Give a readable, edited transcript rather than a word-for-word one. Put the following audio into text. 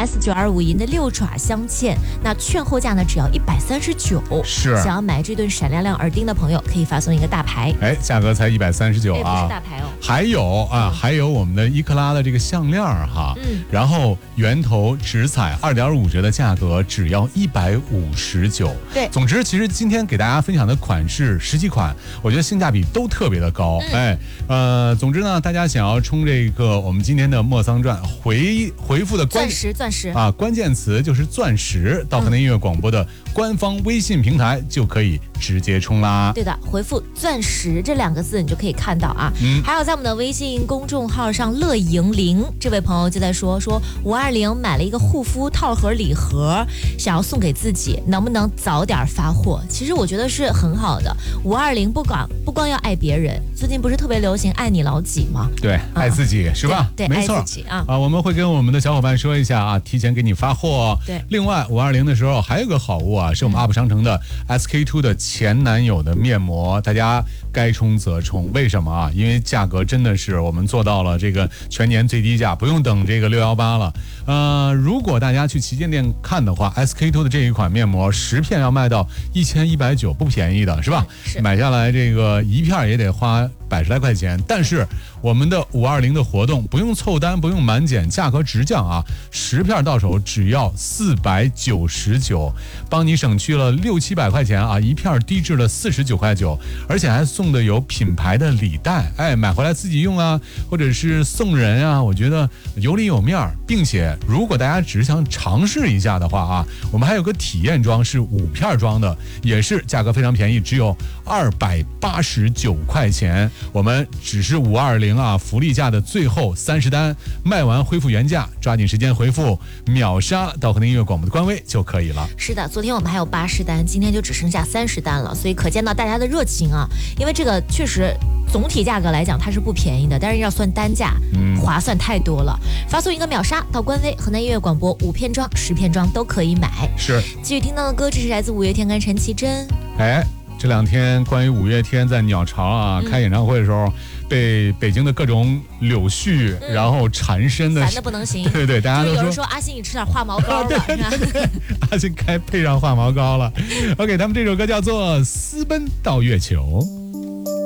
S925银的六爪镶嵌，那券后价呢只要139。 是， 想要买这对闪亮亮耳钉的朋友，可以发送一个大牌。 哎，价格才139啊， 不是大牌哦。 还有啊，还有我们的伊克拉的这个项链哈，然后圆头直彩2.5折的价格只要159。 对， 总之其实今天给大家分享的款式10几款，我觉得性价比都特别的高。总之呢，大家想要冲这个我们今天的莫桑传回复的钻石啊，关键词就是钻石，到河南音乐广播的官方微信平台就可以直接冲啦。 对的，回复钻石这2个字你就可以看到啊。还有在我们的微信公众号上，乐莹玲这位朋友就在说520买了一个护肤套盒礼盒，想要送给自己，能不能早点发货？其实我觉得是很好的。520不光要爱别人，最近不是特别流行爱你老几吗？ 对，爱自己是吧？ 对， 没错爱自己啊。 我们会跟我们的小伙伴说一下啊，提前给你发货。 对， 另外520的时候还有个好物啊，是我们 UP 商城的 SK2 的前男友的面膜，大家该冲则冲。为什么啊？因为价格真的是我们做到了这个全年最低价，不用等这个618了。如果大家去旗舰店看的话 ，SK2 的这一款面膜10片要卖到1190，不便宜的是吧？ 是， 买下来这个一片也得花100来块钱，但是我们的520的活动不用凑单，不用满减，价格直降啊！10片到手只要499，帮你省去了600-700块钱啊！一片低至了49块9，而且还送的有品牌的礼袋，哎，买回来自己用啊，或者是送人啊，我觉得有里有面儿。并且如果大家只是想尝试一下的话啊，我们还有个体验装是5片装的，也是价格非常便宜，只有289块钱。我们只是520啊，福利价的最后30单，卖完恢复原价，抓紧时间回复秒杀到河南音乐广播的官微就可以了。 是的，昨天我们还有80单，今天就只剩下30单了，所以可见到大家的热情啊。因为这个确实总体价格来讲它是不便宜的，但是要算单价，划算太多了。发送一个秒杀到官微河南音乐广播，5片装、10片装都可以买。 是， 继续听到的歌，这是来自五月天跟陈绮贞。 哎，这2天关于5月天在鸟巢啊开演唱会的时候，被北京的各种柳絮然后缠身的， 烦的不能行。 对，大家都有人说阿信你吃点化毛膏了， 对，阿信该配上化毛膏了。OK， 他们这首歌叫做《私奔到月球》。